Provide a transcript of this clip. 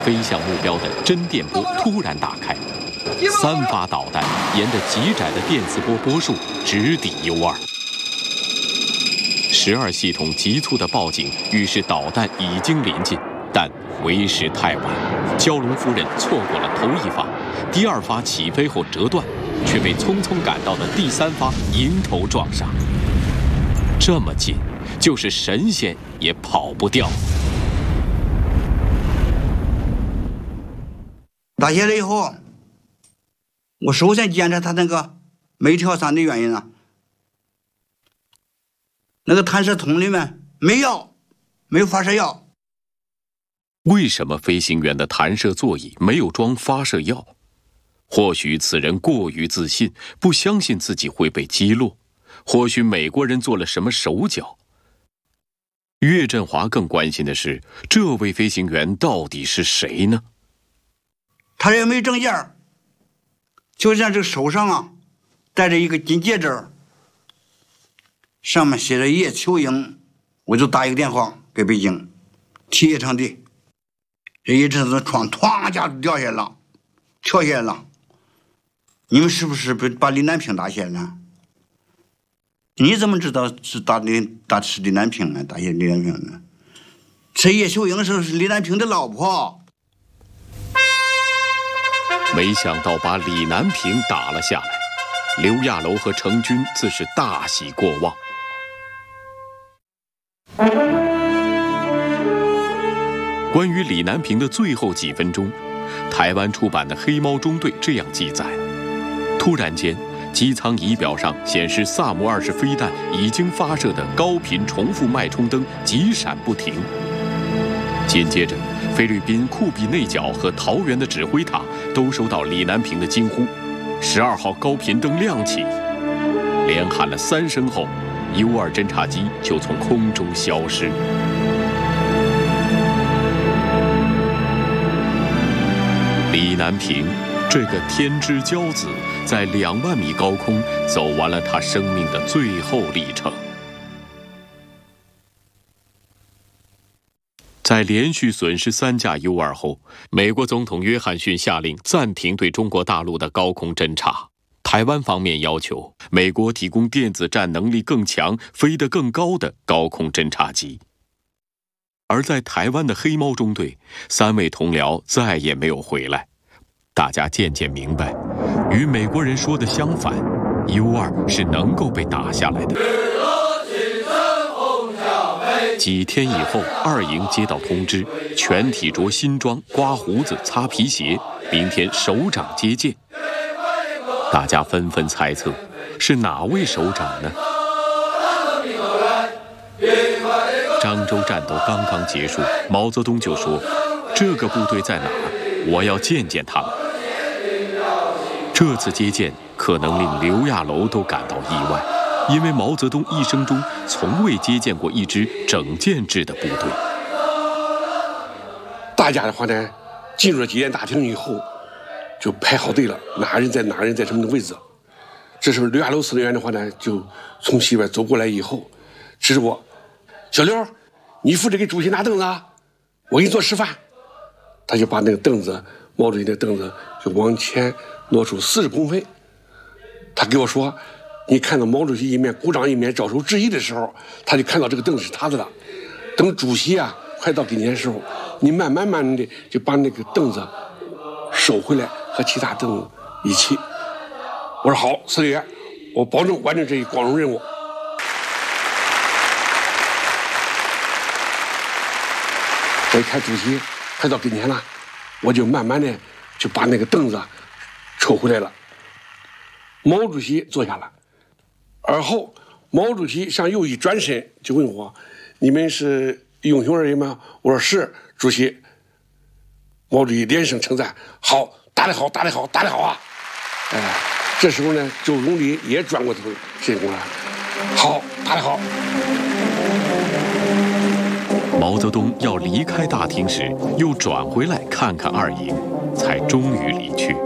飞向目标的真电波突然打开，3发导弹沿着极窄的电磁波波束直抵 U2。12系统急促的报警预示导弹已经临近，但为时太晚。蛟龙夫人错过了头1发，第2发起飞后折断，却被匆匆赶到的第3发迎头撞上。这么近，就是神仙也跑不掉。 打下来以后，我首先检查它那个没跳伞的原因啊，那个弹射筒里面没有发射药。 为什么飞行员的弹射座椅没有装发射药？或许此人过于自信，不相信自己会被击落；或许美国人做了什么手脚。岳振华更关心的是，这位飞行员到底是谁呢？ 他也没证件，就像这个手上啊戴着一个金戒指，上面写着叶秋英。我就打一个电话给北京体育场地，这一阵子窗唰一下就掉下来了，跳下来了。你们是不是把李南平打下来了？你怎么知道是打是李南平呢？打下李南平呢？这叶秋英是李南平的老婆。 没想到把李南平打了下来，刘亚楼和程军自是大喜过望。关于李南平的最后几分钟，台湾出版的《黑猫中队》这样记载：突然间，机舱仪表上显示萨姆20飞弹已经发射的高频重复脉冲灯急闪不停。紧接着，菲律宾库比内角和桃园的指挥塔都收到李南平的惊呼：12号高频灯亮起。连喊了3声后，U2侦察机就从空中消失。李南平这个天之骄子，在2万米高空走完了他生命的最后历程。在连续损失3架 U2后，美国总统约翰逊下令暂停对中国大陆的高空侦察。台湾方面要求美国提供电子战能力更强、飞得更高的高空侦察机。而在台湾的黑猫中队，3位同僚再也没有回来。大家渐渐明白，与美国人说的相反， U2是能够被打下来的。几天以后，2营接到通知，全体着新装，刮胡子，擦皮鞋，明天首长接见。大家纷纷猜测，是哪位首长呢？漳州战斗刚刚结束，毛泽东就说：“这个部队在哪儿？我要见见他们。”这次接见可能令刘亚楼都感到意外，因为毛泽东一生中从未接见过一支整建制的部队。 大家的话呢，进入了接见大厅以后，就排好队了，哪人在什么的位置。这时候刘亚楼司令员的话呢，就从西边走过来以后，指着我：“小刘，你负责给主席拿凳子啊，我给你做示范。”他就把那个凳子，毛主席的凳子就往前挪出40公分。他给我说：“你看到毛主席一面鼓掌一面招手致意的时候，他就看到这个凳子是他的了。等主席啊快到跟前的时候，你慢慢的就把那个凳子收回来，和其他凳子一起。”我说：“好，司令员，我保证完成这一光荣任务。”我一看主席快到跟前了，我就慢慢的就把那个凳子抽回来了。毛主席坐下了，而后毛主席向右一转身，就问我：“你们是英雄人吗？”我说：“是，主席。”毛主席连声称赞：“好，打得好，打得好，打得好啊！”这时候呢，周总理也转过头伸过来：“好，打得好。” 毛泽东要离开大厅时，又转回来看看2营，才终于离去。